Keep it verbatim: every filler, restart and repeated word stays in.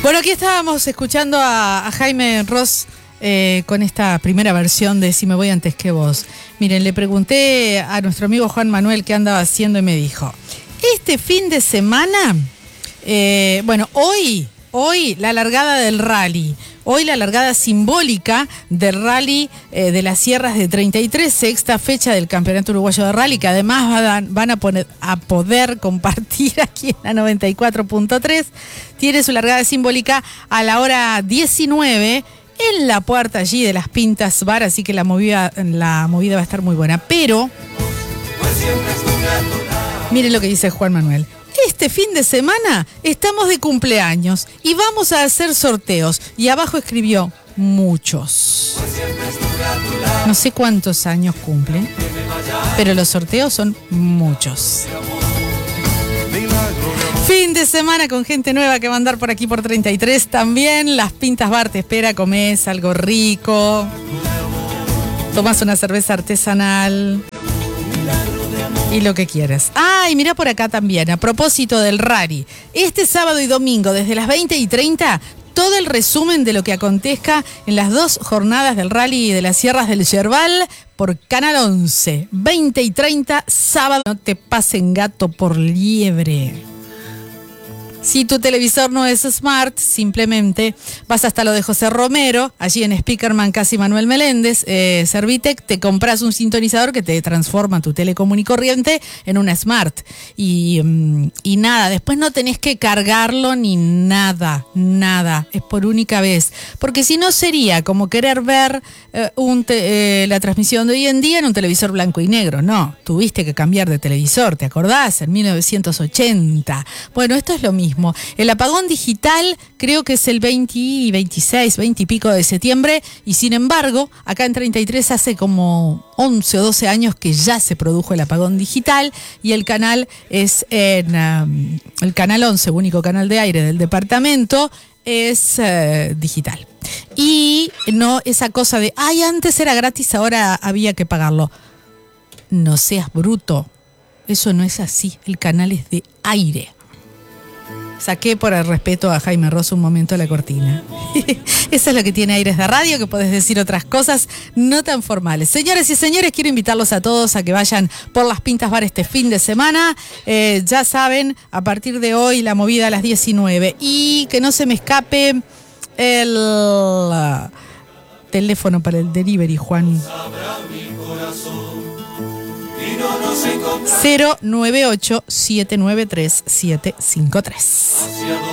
Bueno, aquí estábamos escuchando a, a Jaime Ross eh, con esta primera versión de Si me voy antes que vos. Miren, le pregunté a nuestro amigo Juan Manuel qué andaba haciendo y me dijo, este fin de semana, eh, bueno, hoy, hoy la largada del rally. Hoy la largada simbólica del rally eh, de las Sierras de treinta y tres, sexta fecha del Campeonato Uruguayo de Rally, que además van, van a, poner, a poder compartir aquí en la noventa y cuatro punto tres. Tiene su largada simbólica a la hora diecinueve en la puerta allí de las Pintas Bar, así que la movida, la movida va a estar muy buena. Pero, miren lo que dice Juan Manuel. Este fin de semana estamos de cumpleaños y vamos a hacer sorteos. Y abajo escribió, muchos. No sé cuántos años cumplen, pero los sorteos son muchos. Fin de semana con gente nueva que va a andar por aquí por treinta y tres. También las Pintas Bar te espera, comés algo rico, tomás una cerveza artesanal y lo que quieras. Ah, y mirá por acá también, a propósito del rally, este sábado y domingo desde las veinte y treinta, todo el resumen de lo que acontezca en las dos jornadas del rally de las Sierras del Yerbal por Canal once, veinte y treinta, sábado. No te pasen gato por liebre. Si tu televisor no es smart, simplemente vas hasta lo de José Romero, allí en Speakerman, casi Manuel Meléndez, eh, Servitec, te compras un sintonizador que te transforma tu tele común y corriente en una smart. Y, y nada, después no tenés que cargarlo ni nada, nada, es por única vez. Porque si no sería como querer ver eh, un te, eh, la transmisión de hoy en día en un televisor blanco y negro. No, tuviste que cambiar de televisor, ¿te acordás? En mil novecientos ochenta. Bueno, esto es lo mismo. El apagón digital creo que es el veinte y veintiséis, veinte y pico de septiembre, y sin embargo, acá en treinta y tres hace como once o doce años que ya se produjo el apagón digital y el canal es en um, el canal once, único canal de aire del departamento, es uh, digital. Y no esa cosa de, ay, antes era gratis, ahora había que pagarlo. No seas bruto, eso no es así, el canal es de aire. Saqué por el respeto a Jaime Ross un momento la cortina. Eso es lo que tiene Aires de Radio, que podés decir otras cosas no tan formales. Señores y señores, quiero invitarlos a todos a que vayan por las Pintas Bar este fin de semana. Eh, ya saben, a partir de hoy la movida a las diecinueve. Y que no se me escape el uh, teléfono para el delivery, Juan. cero nueve ocho siete nueve tres siete cinco tres.